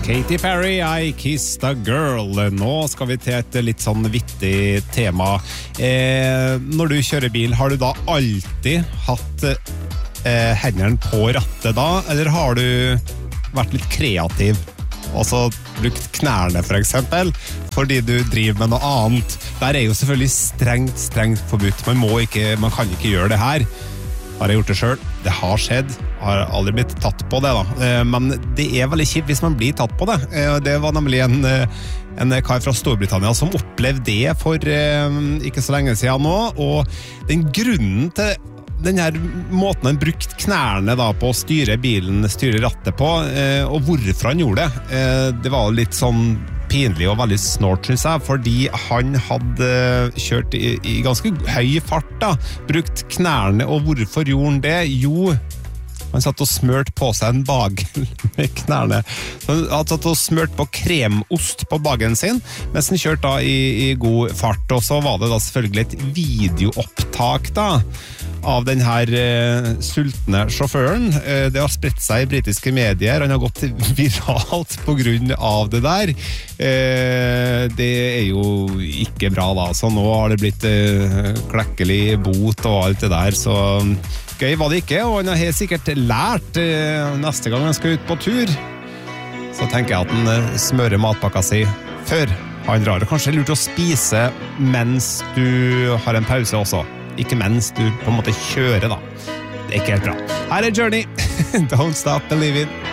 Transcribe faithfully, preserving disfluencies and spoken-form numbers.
Katy Perry, I Kissed a Girl. Nå skal vi til et litt sånn vittig tema. Eh, når du kjører bil, har du da alltid hatt eh, hendene på rattet da, eller har du vært litt kreativ? Altså brukt knærne for eksempel, fordi du driver med noe annet. Der er jo selvfølgelig strengt, strengt forbudt. Man må ikke, man kan ikke gjøre det her. Har jeg gjort det selv? Det har skjedd. Har aldri blitt tatt på det da. Men det er veldig kjipt hvis man blir tatt på det. Det var nemlig en, en kar fra Storbritannia som opplevde det for ikke så lenge siden nå. Og den grunnen til den her måten han brukte knærne da på å styre bilen, styre rattet på, og hvorfor han gjorde det, det var litt sånn pinlig og veldig snort, synes jeg, fordi han hadde kjørt i, i ganske høy fart da, brukt knærne, og hvorfor gjorde han det? Jo, han satt og smørte på seg en bagel med knærne. Så han hadde satt og smørt på kremost på bagelen sin, mens han kjørte da i, i god fart, og så var det da selvfølgelig et videoopptak da, av den her uh, sultne sjåføren. Uh, det har spredt seg i britiske medier. Han har gått viralt på grunn av det der. Uh, det er jo ikke bra da. Så nå har det blitt uh, klekkelig bot og alt det der. Så gøy var det ikke. Og han har helt sikkert lært uh, neste gang han skal ut på tur. Så tenker jeg at han uh, smører matpakka si før han drar. Og kanskje lurt å spise mens du har en pause også. Ikke mens du på en måte kjører da. Det er ikke helt bra. Her er Journey. Don't Stop Believing.